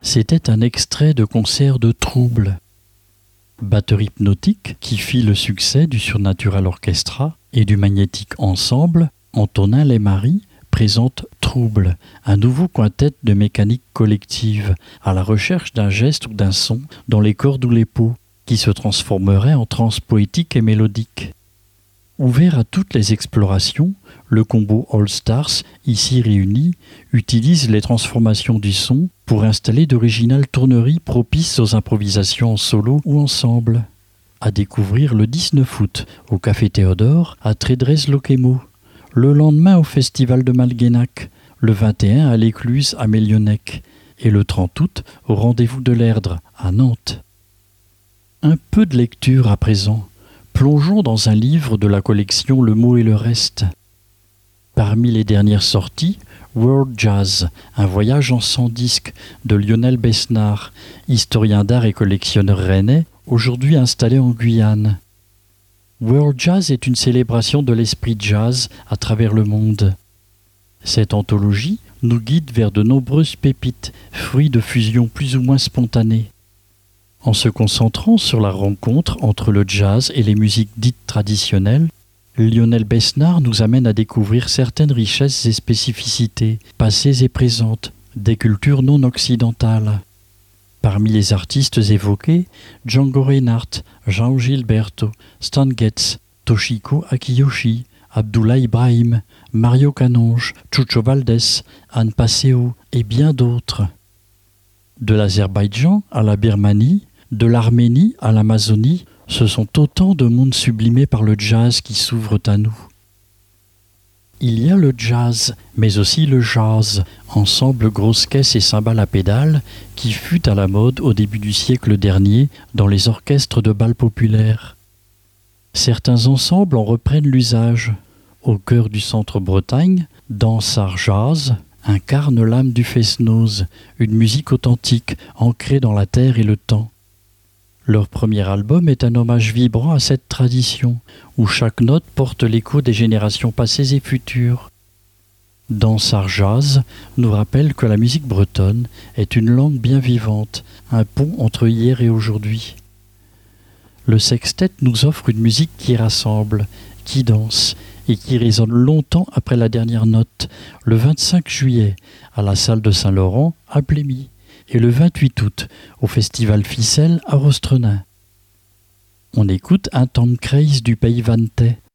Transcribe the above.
C'était un extrait de concert de Trouble. Batteur hypnotique qui fit le succès du Surnatural Orchestra et du Magnétique Ensemble, Antonin Lesmarie présente Trouble, un nouveau quintet de mécanique collective, à la recherche d'un geste ou d'un son dans les cordes ou les peaux, qui se transformerait en transe poétique et mélodique. Ouvert à toutes les explorations, le combo All Stars, ici réuni, utilise les transformations du son pour installer d'originales tourneries propices aux improvisations en solo ou ensemble. À découvrir le 19 août au Café Théodore à Trédrez-Locquémau, le lendemain au Festival de Malguénac, le 21 à l'Écluse à Mélionnec et le 30 août au Rendez-vous de l'Erdre à Nantes. Un peu de lecture à présent. Plongeons dans un livre de la collection Le Mot et le Reste. Parmi les dernières sorties, World Jazz, un voyage en 100 disques de Lionel Besnard, historien d'art et collectionneur rennais, aujourd'hui installé en Guyane. World Jazz est une célébration de l'esprit jazz à travers le monde. Cette anthologie nous guide vers de nombreuses pépites, fruits de fusions plus ou moins spontanées. En se concentrant sur la rencontre entre le jazz et les musiques dites traditionnelles, Lionel Besnard nous amène à découvrir certaines richesses et spécificités, passées et présentes, des cultures non occidentales. Parmi les artistes évoqués, Django Reinhardt, João Gilberto, Stan Getz, Toshiko Akiyoshi, Abdullah Ibrahim, Mario Canonge, Chucho Valdés, Anne Passeo et bien d'autres. De l'Azerbaïdjan à la Birmanie, de l'Arménie à l'Amazonie, ce sont autant de mondes sublimés par le jazz qui s'ouvrent à nous. Il y a le jazz, mais aussi le jazz, ensemble grosse caisse et cymbales à pédales, qui fut à la mode au début du siècle dernier dans les orchestres de bal populaires. Certains ensembles en reprennent l'usage. Au cœur du centre-Bretagne, Dansart Jazz incarne l'âme du fest-noz, une musique authentique, ancrée dans la terre et le temps. Leur premier album est un hommage vibrant à cette tradition, où chaque note porte l'écho des générations passées et futures. Dansart Jazz nous rappelle que la musique bretonne est une langue bien vivante, un pont entre hier et aujourd'hui. Le sextet nous offre une musique qui rassemble, qui danse et qui résonne longtemps après la dernière note, le 25 juillet à la salle de Saint-Laurent à Plémy et le 28 août au festival Ficelle à Rostrenain. On écoute un Tom Craze du pays vantais,